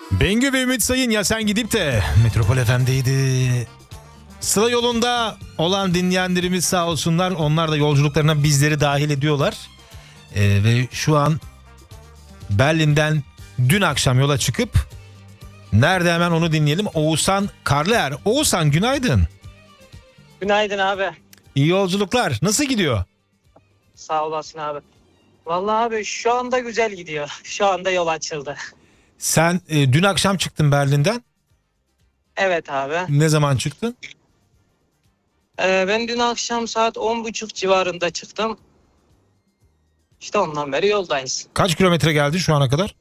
Bengü ve Ümit Sayın, ya sen gidip de Metropol FM'deydi. Sıla yolunda olan dinleyenlerimiz sağ olsunlar. Onlar da yolculuklarına bizleri dahil ediyorlar. Ve şu an Berlin'den dün akşam yola çıkıp nerede, hemen onu dinleyelim. Oğuzhan Karlıer. Oğuzhan, günaydın. Günaydın abi. İyi yolculuklar. Nasıl gidiyor? Sağ olasın abi. Vallahi abi şu anda güzel gidiyor. Şu anda yol açıldı. Sen dün akşam çıktın Berlin'den. Evet abi. Ne zaman çıktın? Ben dün akşam saat 10.30 civarında çıktım. İşte ondan beri yoldayız. Kaç kilometre geldin şu ana kadar?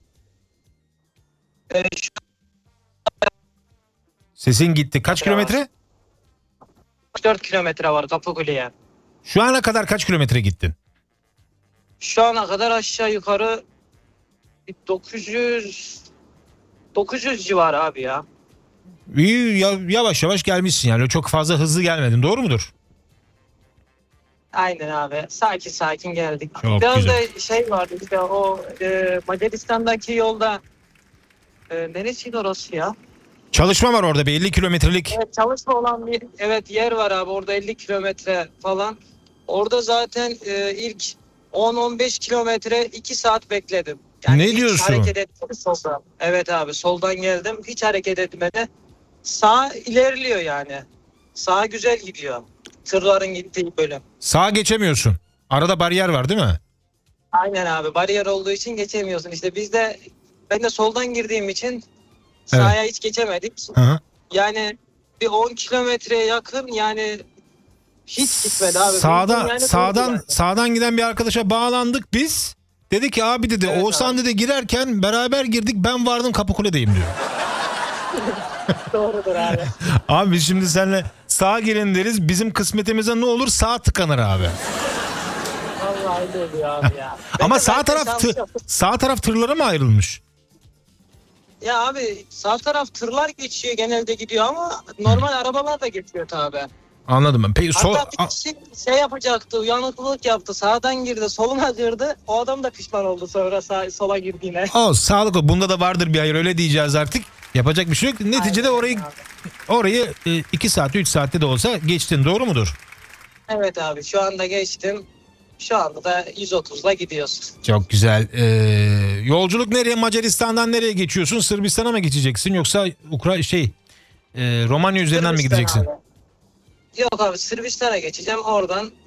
Şu Sesin gitti. Kaç kilometre? 4 kilometre var Kapıkule'ye. Şu ana kadar kaç kilometre gittin? Şu ana kadar aşağı yukarı 900 civarı abi ya. İyi, yavaş yavaş gelmişsin yani. Çok fazla hızlı gelmedin. Doğru mudur? Aynen abi. Sakin sakin geldik. Çok Biraz güzel. da şey vardı işte o Macaristan'daki yolda neresiydi orası ya? Çalışma var orada, bir 50 kilometrelik. Evet, çalışma olan bir yer var abi, orada 50 kilometre falan. Orada zaten ilk 10-15 kilometre 2 saat bekledim. Ne hiç diyorsun? hareket etmedi soldan. Evet abi, soldan geldim, hiç hareket etmedi. Sağ ilerliyor yani. Sağ güzel gidiyor. Tırların gittiği bölüm. Sağa geçemiyorsun. Arada bariyer var değil mi? Aynen abi, bariyer olduğu için geçemiyorsun. İşte ben de soldan girdiğim için sağa hiç geçemedik. Hı hı. Yani bir 10 kilometreye yakın yani hiç gitmedi abi. Sağdan giden bir arkadaşa bağlandık biz. Dedi ki abi, dedi, Evet Oğuzhan abi. dedi girerken beraber girdik, ben vardım Kapıkule'deyim diyor. Doğrudur abi. Abi biz şimdi seninle sağa girin deriz, bizim kısmetimize ne olur, sağ tıkanır abi. Vallahi öyle oluyor abi ya. Ama Ben de şans yaptım. sağ taraf tırlara mı ayrılmış? Ya abi sağ taraf tırlar geçiyor, genelde gidiyor ama normal arabalar da geçiyor tabi. Anladım ben. Peki Hatta bir kişi şey yapacaktı, uyanıklılık yaptı, sağdan girdi, soluna girdi. O adam da pişman oldu sonra sola girdiğine. sağlık o. Bunda da vardır bir hayır, öyle diyeceğiz artık. Yapacak bir şey yok. Neticede Aynen abi. orayı 2 saatte 3 saatte de olsa geçtin, doğru mudur? Evet abi, şu anda geçtim. Şu anda da 130'la gidiyoruz. Çok güzel. Yolculuk nereye? Macaristan'dan nereye geçiyorsun? Sırbistan'a mı geçeceksin, yoksa Romanya üzerinden mi Sırbistan gideceksin? abi. Yok abi, Sırbistan'a geçeceğim, oradan